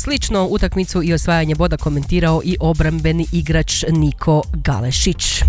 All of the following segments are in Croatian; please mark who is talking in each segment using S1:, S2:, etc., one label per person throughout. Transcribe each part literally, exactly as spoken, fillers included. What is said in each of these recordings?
S1: Slično utakmicu i osvajanje boda komentirao i obrambeni igrač Niko Galešić.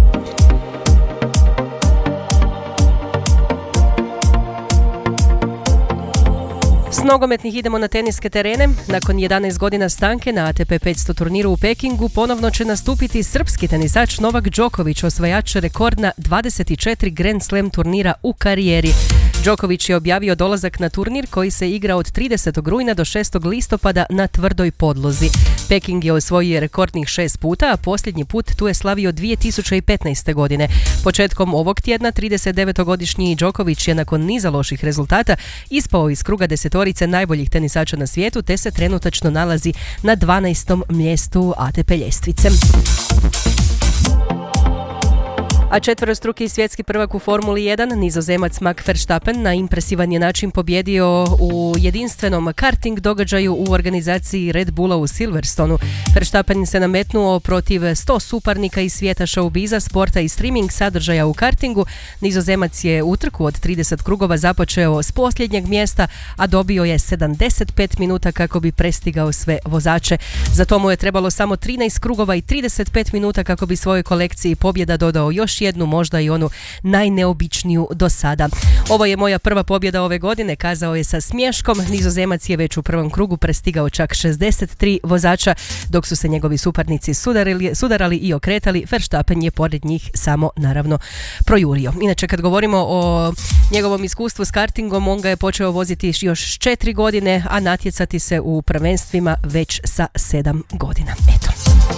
S1: S nogometnih idemo na teniske terene. Nakon jedanaest godina stanke na A T P petsto turniru u Pekingu ponovno će nastupiti srpski tenisač Novak Đoković, osvajač rekordna dvadeset četiri Grand Slam turnira u karijeri. Đoković je objavio dolazak na turnir koji se igra od tridesetog rujna do šestog listopada na tvrdoj podlozi. Peking je osvojio rekordnih šest puta, a posljednji put tu je slavio dvije tisuće petnaeste. godine. Početkom ovog tjedna tridesetdevetogodišnji Đoković je nakon niza loših rezultata ispao iz kruga desetorice najboljih tenisača na svijetu, te se trenutačno nalazi na dvanaestom mjestu A T P ljestvice. A četverostruki svjetski prvak u Formuli jedan, Nizozemac Max Verstappen, na impresivan je način pobjedio u jedinstvenom karting događaju u organizaciji Red Bulla u Silverstonu. Verstappen se nametnuo protiv sto suparnika iz svijeta showbiza, sporta i streaming sadržaja u kartingu. Nizozemac je utrku od trideset krugova započeo s posljednjeg mjesta, a dobio je sedamdeset pet minuta kako bi prestigao sve vozače. Za to mu je trebalo samo trinaest krugova i trideset pet minuta kako bi svojoj kolekciji pobjeda dodao još jednu, možda i onu najneobičniju do sada. Ovo je moja prva pobjeda ove godine, kazao je sa smješkom. Nizozemac je već u prvom krugu prestigao čak šezdeset tri vozača, dok su se njegovi suparnici sudarili, sudarali i okretali. Verstappen je pored njih samo naravno projurio. Inače, kad govorimo o njegovom iskustvu s kartingom, on ga je počeo voziti još četiri godine, a natjecati se u prvenstvima već sa sedam godina. Eto.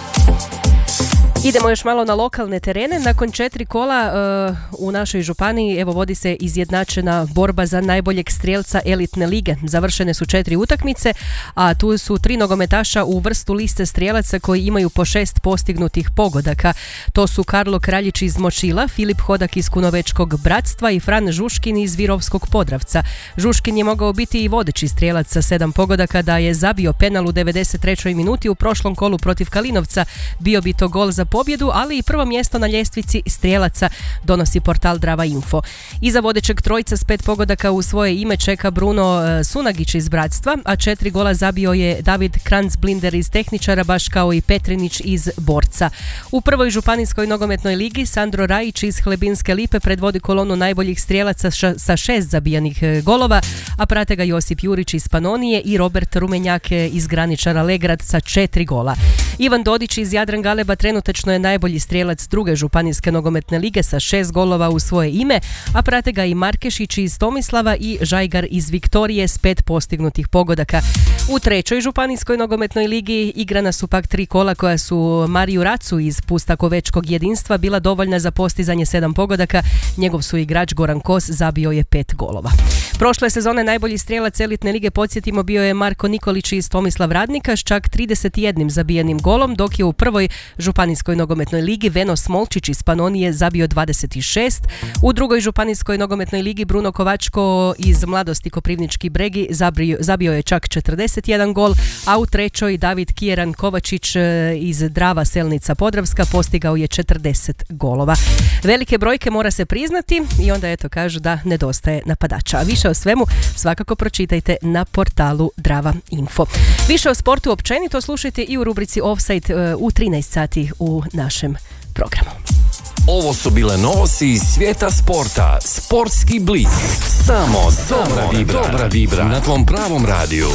S1: Idemo još malo na lokalne terene. Nakon četiri kola uh, u našoj županiji evo vodi se izjednačena borba za najboljeg strijelca elitne lige. Završene su četiri utakmice, a tu su tri nogometaša u vrstu liste strijelaca koji imaju po šest postignutih pogodaka. To su Karlo Kraljić iz Močila, Filip Hodak iz Kunovečkog Bratstva i Fran Žuškin iz Virovskog Podravca. Žuškin je mogao biti i vodeći strijelac sa sedam pogodaka da je zabio penal u devedeset trećoj minuti u prošlom kolu protiv Kalinovca. Bio bi to gol za pobjedu, ali i prvo mjesto na ljestvici strijelaca, donosi portal Drava Info. Iza vodećeg trojca s pet pogodaka u svoje ime čeka Bruno Sunagić iz Bratstva, a četiri gola zabio je David Kranz-Blinder iz Tehničara, baš kao i Petrinić iz Borca. U prvoj županijskoj nogometnoj ligi Sandro Rajić iz Hlebinske Lipe predvodi kolonu najboljih strijelaca sa šest zabijanih golova, a prate ga Josip Jurić iz Panonije i Robert Rumenjak iz Graničara Legrad sa četiri gola. Ivan Dodić iz Jadran Galeba trenutačno je najbolji strijelac druge županijske nogometne lige sa šest golova u svoje ime, a prate ga i Markešić iz Tomislava i Žajgar iz Viktorije s pet postignutih pogodaka. U trećoj županijskoj nogometnoj ligi igrana su pak tri kola koja su Mariju Racu iz Pustakovečkog jedinstva bila dovoljna za postizanje sedam pogodaka. Njegov su igrač Goran Kos zabio je pet golova. Prošle sezone najbolji strijelac elitne lige, podsjetimo, bio je Marko Nikolić iz Tomislav Radnika s čak trideset jedan zabijenim golom, dok je u prvoj županijskoj nogometnoj ligi Veno Smolčić iz Panonije zabio dvadeset šest. U drugoj županijskoj nogometnoj ligi Bruno Kovačko iz Mladosti Koprivnički Bregi zabio, zabio je čak četrdeset jedan gol, a u trećoj David Kijeran Kovačić iz Drava Selnica Podravska postigao je četrdeset golova. Velike brojke, mora se priznati, i onda eto kažu da nedostaje napadača. A više o svemu svakako pročitajte na portalu Drava Info. Više o sportu općenito slušajte i u rubrici Offside u trinaest sati u našem programu.
S2: Ovo su bile novosti iz svijeta sporta. Sportski blic. Samo dobra vibra. Dobra vibra na tvom pravom radiju.